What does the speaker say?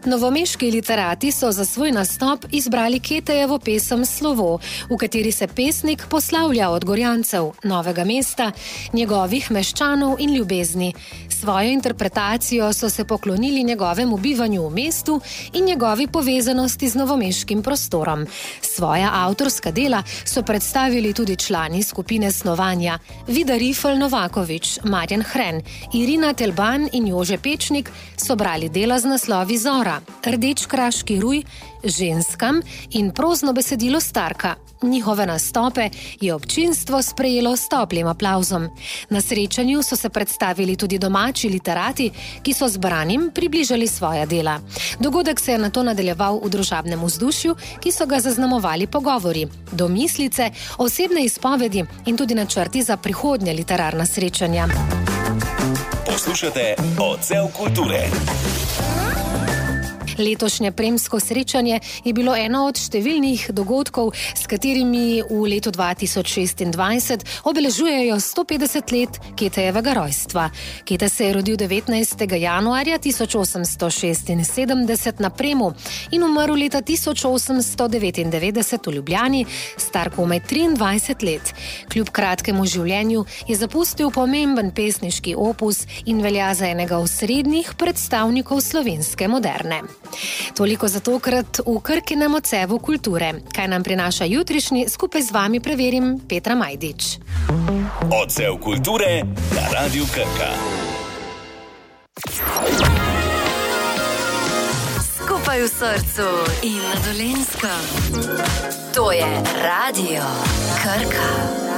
Novomeški literati so za svoj nastop izbrali Ketejevo pesem Slovo, v kateri se pesnik poslavlja od Gorjancev, Novega mesta, njegovih meščanov in ljubezni. Svojo interpretacijo so se poklonili njegovemu bivanju v mestu in njegovi povezanosti z novomeškim prostorom. Svoja avtorska dela so predstavili tudi člani skupine Snovanja Vida Rifl Novakovič, Marjan Hren, Irina Telban in Jože Pečnik so brali dela z naslovi Zora, Rdeč kraški ruj, Ženskam in prozno besedilo Starka. Njihove nastope je občinstvo sprejelo s toplim aplavzom. Na srečanju so se predstavili tudi domači literati, ki so zbranim približali svoja dela. Dogodek se je nato nadaljeval v družabnem vzdušju, ki so ga zaznamovali pogovori, domislice, osebne izpovedi in tudi načrti za prihodnje literarna srečanja. Poslušate Odsev kulture. Letošnje premsko srečanje je bilo eno od številnih dogodkov, s katerimi v letu 2026 obeležujejo 150 let Ketejevega rojstva. Kete se je rodil 19. januarja 1876 na Premu in umrl leta 1899 v Ljubljani, star komaj 23 let. Kljub kratkemu življenju je zapustil pomemben pesniški opus in velja za enega osrednjih predstavnikov slovenske moderne. Toliko za tokrat v Krkinem odsevu kulture. Kaj nam prinaša jutrišnji, skupaj z vami preverim Petra Majdič. Odsev kulture na Radiu Krka. Skupaj v srcu in na Dolenjskem. To je Radio Krka.